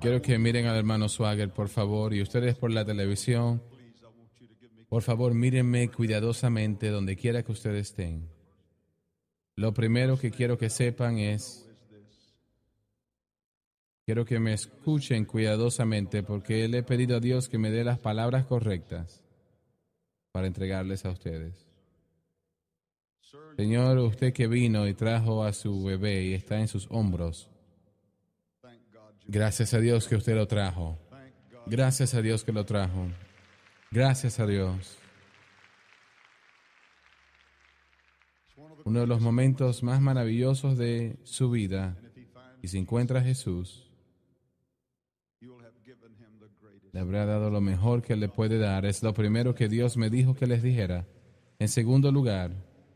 Quiero que miren al hermano Swagger, por favor, y ustedes por la televisión. Por favor, mírenme cuidadosamente donde quiera que ustedes estén. Lo primero que quiero que sepan es, quiero que me escuchen cuidadosamente porque le he pedido a Dios que me dé las palabras correctas para entregarles a ustedes. Señor, usted que vino y trajo a su bebé y está en sus hombros, gracias a Dios que usted lo trajo. Gracias a Dios que lo trajo. Gracias a Dios. Uno de los momentos más maravillosos de su vida, y si encuentra a Jesús, le habrá dado lo mejor que le puede dar. Es lo primero que Dios me dijo que les dijera. En segundo lugar,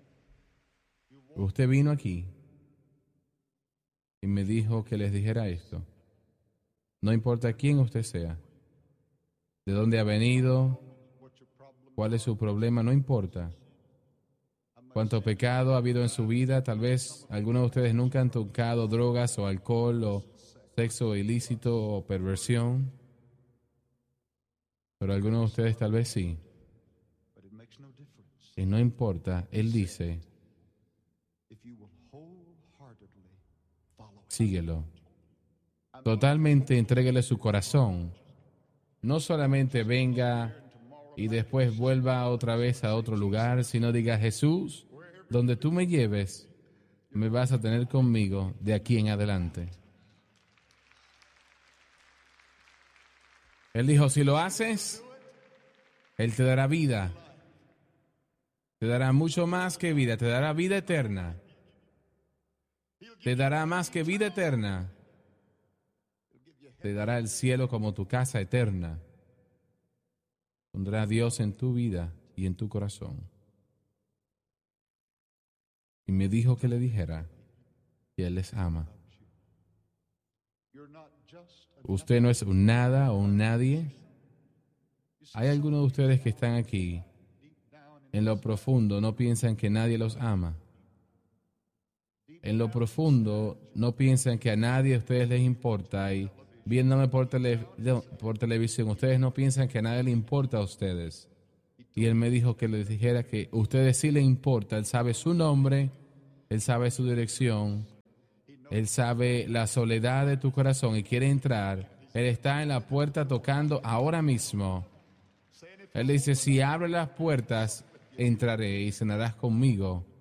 usted vino aquí y me dijo que les dijera esto. No importa quién usted sea, de dónde ha venido, cuál es su problema, no importa. Cuánto pecado ha habido en su vida, tal vez algunos de ustedes nunca han tocado drogas o alcohol o sexo ilícito o perversión, pero algunos de ustedes tal vez sí. Y no importa, Él dice, síguelo. Totalmente entréguele su corazón. No solamente venga y después vuelva otra vez a otro lugar, sino diga, Jesús, donde tú me lleves, me vas a tener conmigo de aquí en adelante. Él dijo, si lo haces, Él te dará vida. Te dará mucho más que vida, te dará vida eterna. Te dará más que vida eterna. Te dará el cielo como tu casa eterna. Pondrá a Dios en tu vida y en tu corazón. Y me dijo que le dijera que Él les ama. Usted no es un nada o un nadie. Hay algunos de ustedes que están aquí, en lo profundo no piensan que nadie los ama. En lo profundo no piensan que a nadie a ustedes les importa y viéndome por televisión, ustedes no piensan que a nadie le importa a ustedes. Y Él me dijo que les dijera que a ustedes sí le importa. Él sabe su nombre, Él sabe su dirección, Él sabe la soledad de tu corazón y quiere entrar. Él está en la puerta tocando ahora mismo. Él dice, si abre las puertas, entraré y cenarás conmigo.